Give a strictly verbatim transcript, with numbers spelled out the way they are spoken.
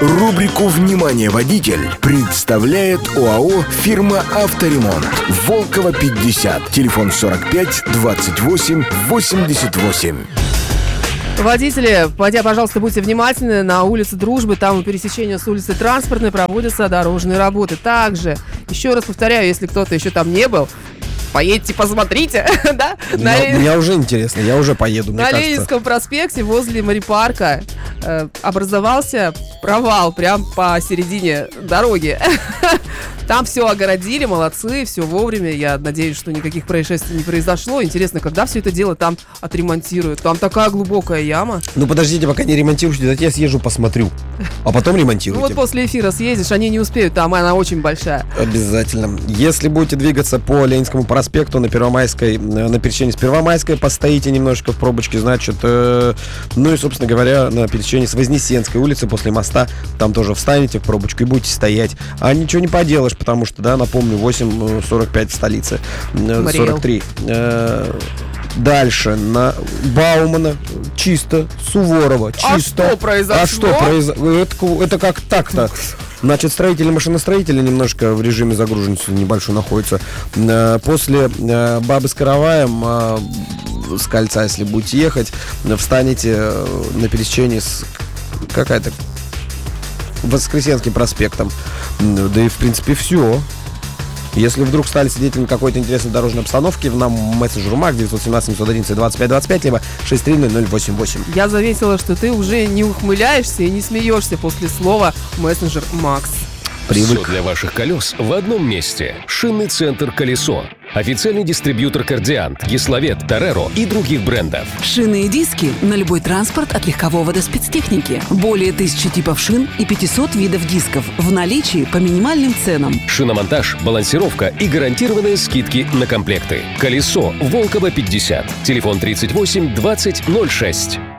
Рубрику «Внимание, водитель» представляет ОАО «Фирма Авторемонт». Волкова, пятьдесят. Телефон сорок пять двадцать восемь восемьдесят восемь. Водители, пойдя, пожалуйста, будьте внимательны. На улице Дружбы, там у пересечения с улицей Транспортной проводятся дорожные работы. Также, еще раз повторяю, если кто-то еще там не был, поедьте, посмотрите, да? На, на, мне уже интересно, я уже поеду, мне На кажется. Ленинском проспекте возле морепарка э, образовался провал прям посередине дороги. Там все огородили, молодцы, все вовремя. Я надеюсь, что никаких происшествий не произошло. Интересно, когда все это дело там отремонтируют? Там такая глубокая яма. Ну подождите, пока не ремонтируете, дайте я съезжу, посмотрю. А потом ремонтируйте. Ну вот после эфира съездишь, они не успеют, там она очень большая. Обязательно. Если будете двигаться по Ленинскому проспекту на Первомайской, на пересечении с Первомайской, постоите немножко в пробочке, значит, э, ну и, собственно говоря, на пересечении с Вознесенской улицы после моста, там тоже встанете в пробочку и будете стоять. А ничего не поделаешь, потому что, да, напомню, восемь сорок пять в столице, сорок три. Э, дальше на Баумана чисто, Суворова чисто. А что произошло? А что произошло? Это, это как так-то? Значит, строители и машиностроители немножко в режиме загруженности небольшой находятся. После Бабы-Скоровая с кольца, если будете ехать, встанете на пересечении с какая-то Воскресенским проспектом. Да и, в принципе, все. Если вдруг стали свидетелями какой-то интересной дорожной обстановки, в нам мессенджер МАК девять один семь семь один один двадцать пять двадцать пять, либо шесть три ноль ноль восемь восемь. Я заметила, что ты уже не ухмыляешься и не смеешься после слова мессенджер Макс. Привык. Все для ваших колес в одном месте. Шинный центр «Колесо». Официальный дистрибьютор «Кардиант», «Гисловет», «Тореро» и других брендов. Шины и диски на любой транспорт от легкового до спецтехники. Более тысячи типов шин и пятьсот видов дисков в наличии по минимальным ценам. Шиномонтаж, балансировка и гарантированные скидки на комплекты. «Колесо», Волкова, пятьдесят. Телефон тридцать восемь двадцать ноль шесть.